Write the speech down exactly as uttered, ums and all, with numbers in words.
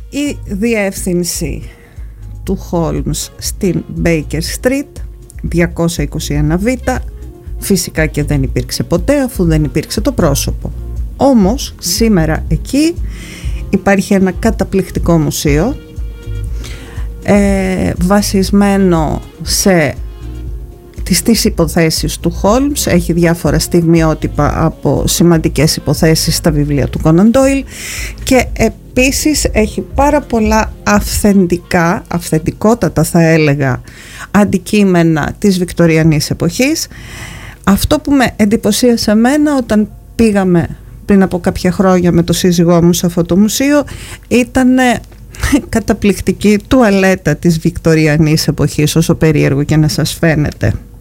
η διεύθυνση του Holmes στην Baker Street διακόσια είκοσι ένα β, φυσικά και δεν υπήρξε ποτέ, αφού δεν υπήρξε το πρόσωπο. Όμως σήμερα εκεί υπάρχει ένα καταπληκτικό μουσείο, ε, βασισμένο σε τις τις υποθέσεις του Holmes. Έχει διάφορα στιγμιότυπα από σημαντικές υποθέσεις στα βιβλία του Conan Doyle και επίσης έχει πάρα πολλά αυθεντικά, αυθεντικότατα θα έλεγα, αντικείμενα της βικτωριανής εποχής. Αυτό που με εντυπωσίασε εμένα όταν πήγαμε πριν από κάποια χρόνια με το σύζυγό μου σε αυτό το μουσείο ήταν καταπληκτική τουαλέτα της βικτωριανής εποχής, όσο περίεργο και να σας φαίνεται.